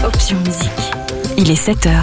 Option Musique. Il est 7h.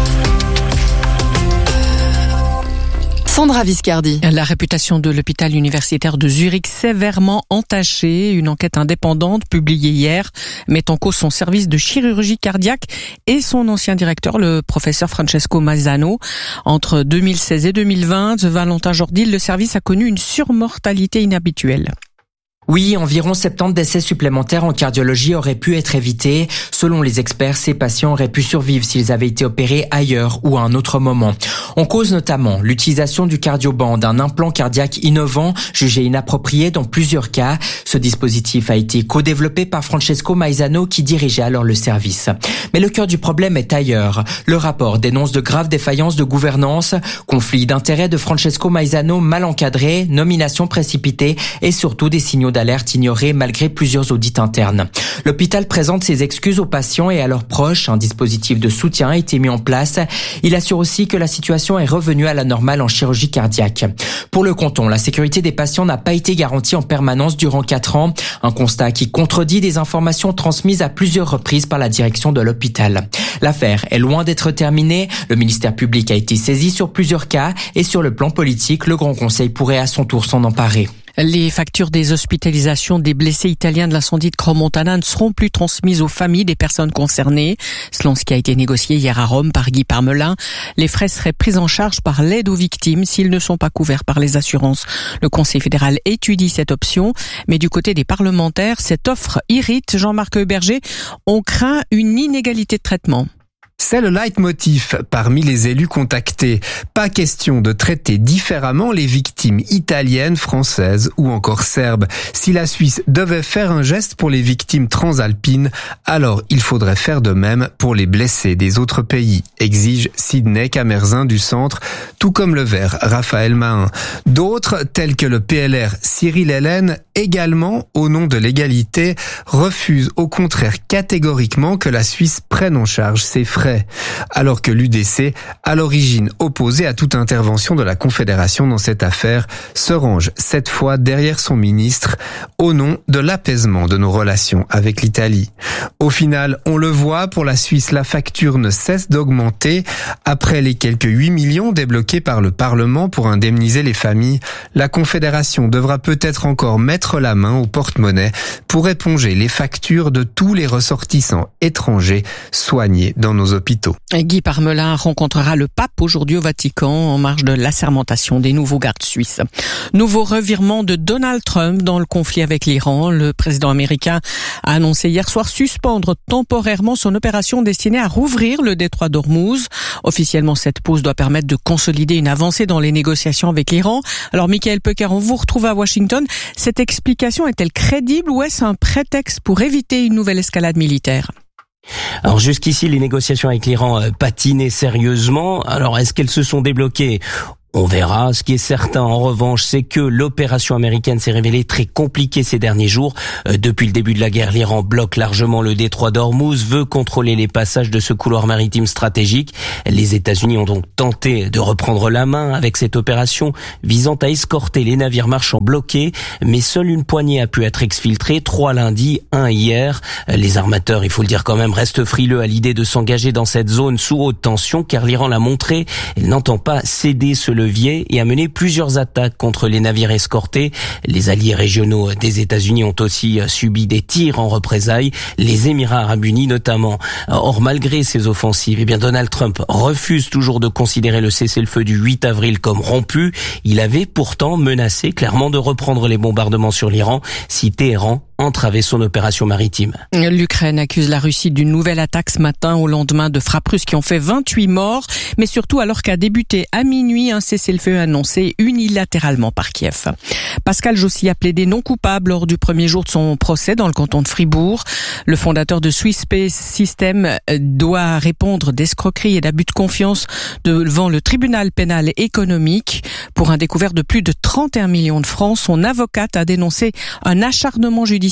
Sandra Viscardi. La réputation de l'hôpital universitaire de Zurich sévèrement entachée. Une enquête indépendante publiée hier met en cause son service de chirurgie cardiaque et son ancien directeur, le professeur Francesco Maisano. Entre 2016 et 2020, Valentin Jourdil, le service a connu une surmortalité inhabituelle. Oui, environ 70 décès supplémentaires en cardiologie auraient pu être évités. Selon les experts, ces patients auraient pu survivre s'ils avaient été opérés ailleurs ou à un autre moment. On cause notamment l'utilisation du cardioband, un implant cardiaque innovant, jugé inapproprié dans plusieurs cas. Ce dispositif a été co-développé par Francesco Maisano qui dirigeait alors le service. Mais le cœur du problème est ailleurs. Le rapport dénonce de graves défaillances de gouvernance, conflits d'intérêts de Francesco Maisano mal encadrés, nominations précipitées et surtout des signaux d'alerte ignorés malgré plusieurs audits internes. L'hôpital présente ses excuses aux patients et à leurs proches. Un dispositif de soutien a été mis en place. Il assure aussi que la situation est revenue à la normale en chirurgie cardiaque. Pour le canton, la sécurité des patients n'a pas été garantie en permanence durant 4 ans. Un constat qui contredit des informations transmises à plusieurs reprises par la direction de l'hôpital. L'affaire est loin d'être terminée. Le ministère public a été saisi sur plusieurs cas et sur le plan politique, le Grand Conseil pourrait à son tour s'en emparer. Les factures des hospitalisations des blessés italiens de l'incendie de Crans-Montana ne seront plus transmises aux familles des personnes concernées. Selon ce qui a été négocié hier à Rome par Guy Parmelin, les frais seraient pris en charge par l'aide aux victimes s'ils ne sont pas couverts par les assurances. Le Conseil fédéral étudie cette option, mais du côté des parlementaires, cette offre irrite. Jean-Marc Berger, on craint une inégalité de traitement. C'est le leitmotiv parmi les élus contactés. Pas question de traiter différemment les victimes italiennes, françaises ou encore serbes. Si la Suisse devait faire un geste pour les victimes transalpines, alors il faudrait faire de même pour les blessés des autres pays, exige Sidney Camerzin du Centre, tout comme le Vert Raphaël Mahin. D'autres, tels que le PLR Cyril Hélène, également au nom de l'égalité, refusent au contraire catégoriquement que la Suisse prenne en charge ses frais. Alors que l'UDC, à l'origine opposée à toute intervention de la Confédération dans cette affaire, se range cette fois derrière son ministre au nom de l'apaisement de nos relations avec l'Italie. Au final, on le voit, pour la Suisse, la facture ne cesse d'augmenter. Après les quelques 8 millions débloqués par le Parlement pour indemniser les familles, la Confédération devra peut-être encore mettre la main au porte-monnaie pour éponger les factures de tous les ressortissants étrangers soignés dans nos hôpitaux. Guy Parmelin rencontrera le pape aujourd'hui au Vatican en marge de l'assermentation des nouveaux gardes suisses. Nouveau revirement de Donald Trump dans le conflit avec l'Iran. Le président américain a annoncé hier soir suspendre temporairement son opération destinée à rouvrir le détroit d'Ormuz. Officiellement, cette pause doit permettre de consolider une avancée dans les négociations avec l'Iran. Alors, Michael Pecker, on vous retrouve à Washington. Cette explication est-elle crédible ou est-ce un prétexte pour éviter une nouvelle escalade militaire ? Alors jusqu'ici, les négociations avec l'Iran patinaient sérieusement. Alors est-ce qu'elles se sont débloquées ? On verra. Ce qui est certain, en revanche, c'est que l'opération américaine s'est révélée très compliquée ces derniers jours. Depuis le début de la guerre, l'Iran bloque largement le détroit d'Ormuz, veut contrôler les passages de ce couloir maritime stratégique. Les États-Unis ont donc tenté de reprendre la main avec cette opération visant à escorter les navires marchands bloqués, mais seule une poignée a pu être exfiltrée, 3 lundi, 1 hier. Les armateurs, il faut le dire quand même, restent frileux à l'idée de s'engager dans cette zone sous haute tension, car l'Iran l'a montré, elle n'entend pas céder ce levier et a mené plusieurs attaques contre les navires escortés. Les alliés régionaux des États-Unis ont aussi subi des tirs en représailles, les Émirats arabes unis notamment. Or, malgré ces offensives, Donald Trump refuse toujours de considérer le cessez-le-feu du 8 avril comme rompu. Il avait pourtant menacé clairement de reprendre les bombardements sur l'Iran si Téhéran entravait son opération maritime. L'Ukraine accuse la Russie d'une nouvelle attaque ce matin au lendemain de frappes russes qui ont fait 28 morts, mais surtout alors qu'a débuté à minuit un cessez-le-feu annoncé unilatéralement par Kiev. Pascal Jossy a plaidé non coupable lors du premier jour de son procès dans le canton de Fribourg. Le fondateur de Swiss Space System doit répondre d'escroquerie et d'abus de confiance devant le tribunal pénal économique. Pour un découvert de plus de 31 millions de francs, son avocate a dénoncé un acharnement judiciaire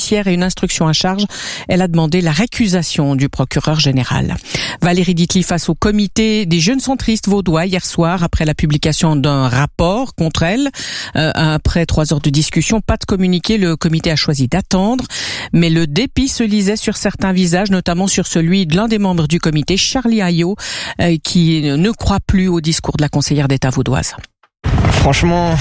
judiciaire et une instruction à charge. Elle a demandé la récusation du procureur général. Valérie Ditli face au comité des jeunes centristes vaudois hier soir après la publication d'un rapport contre elle. Après 3 heures de discussion, pas de communiqué, le comité a choisi d'attendre. Mais le dépit se lisait sur certains visages, notamment sur celui de l'un des membres du comité, Charlie Ayot, qui ne croit plus au discours de la conseillère d'État vaudoise. Franchement,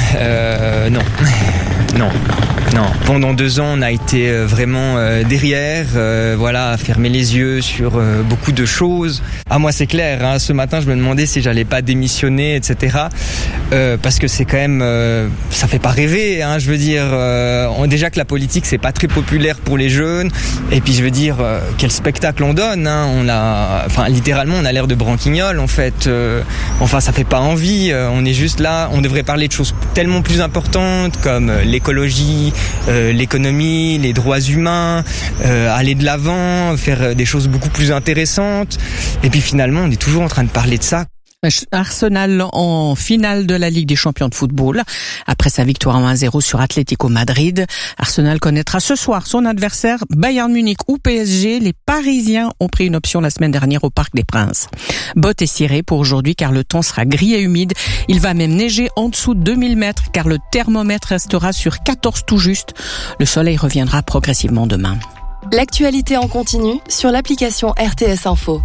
non. Pendant 2 ans, on a été vraiment derrière, à fermer les yeux sur beaucoup de choses. Moi, c'est clair, hein, ce matin, je me demandais si j'allais pas démissionner, etc. Parce que c'est quand même, ça fait pas rêver, hein, je veux dire. Déjà que la politique, c'est pas très populaire pour les jeunes. Et puis, je veux dire, quel spectacle on donne. Hein, littéralement, on a l'air de branquignoles, en fait. Ça fait pas envie. On est juste là. On devrait parler de choses tellement plus importantes comme l'écologie, l'économie, les droits humains, aller de l'avant, faire des choses beaucoup plus intéressantes. Et puis finalement, on est toujours en train de parler de ça. Arsenal en finale de la Ligue des champions de football. Après sa victoire 1-0 sur Atlético Madrid, Arsenal connaîtra ce soir son adversaire Bayern Munich ou PSG. Les Parisiens ont pris une option la semaine dernière au Parc des Princes. Bottes et cirés pour aujourd'hui car le temps sera gris et humide. Il va même neiger en dessous de 2000 mètres car le thermomètre restera sur 14 tout juste. Le soleil reviendra progressivement demain. L'actualité en continu sur l'application RTS Info.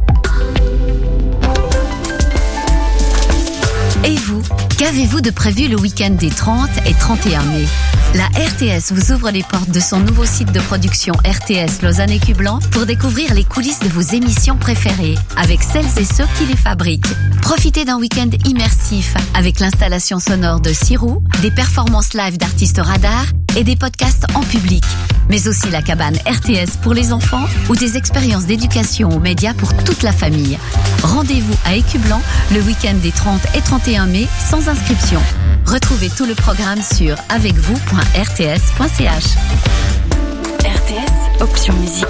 Et vous, qu'avez-vous de prévu le week-end des 30 et 31 mai ? La RTS vous ouvre les portes de son nouveau site de production RTS Lausanne et Cublan pour découvrir les coulisses de vos émissions préférées avec celles et ceux qui les fabriquent. Profitez d'un week-end immersif avec l'installation sonore de Sirou, des performances live d'artistes radars et des podcasts en public. Mais aussi la cabane RTS pour les enfants ou des expériences d'éducation aux médias pour toute la famille. Rendez-vous à Écublan le week-end des 30 et 31 mai sans inscription. Retrouvez tout le programme sur avecvous.rts.ch. RTS, option musique.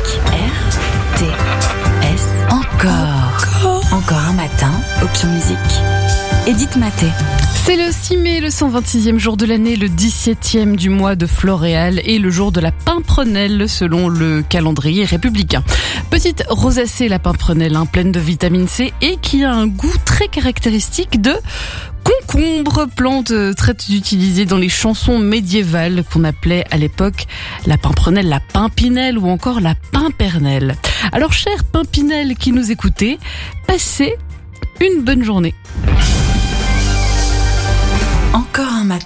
RTS. Encore un matin, option musique. Edith Maté. C'est le 6 mai, le 126e jour de l'année, le 17e du mois de Floréal et le jour de la pimprenelle selon le calendrier républicain. Petite rosacée, la pimprenelle, pleine de vitamine C et qui a un goût très caractéristique de concombre, plante très utilisée dans les chansons médiévales qu'on appelait à l'époque la pimprenelle, la pimpinelle ou encore la pimpernelle. Alors, chère pimpinelle qui nous écoutez, passez une bonne journée. Encore un matin.